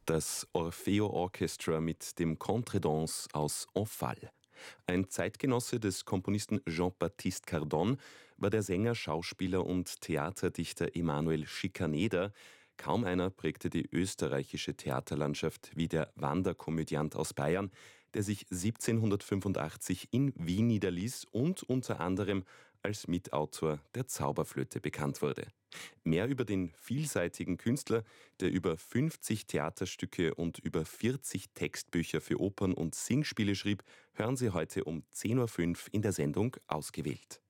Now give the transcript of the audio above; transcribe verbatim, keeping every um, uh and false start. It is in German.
Das Orfeo Orchestra mit dem Contredanse aus Enval. Ein Zeitgenosse des Komponisten Jean-Baptiste Cardon war der Sänger, Schauspieler und Theaterdichter Emanuel Schikaneder. Kaum einer prägte die österreichische Theaterlandschaft wie der Wanderkomödiant aus Bayern, der sich siebzehnhundertfünfundachtzig in Wien niederließ und unter anderem als Mitautor der Zauberflöte bekannt wurde. Mehr über den vielseitigen Künstler, der über fünfzig Theaterstücke und über vierzig Textbücher für Opern und Singspiele schrieb, hören Sie heute um zehn Uhr fünf in der Sendung Ausgewählt.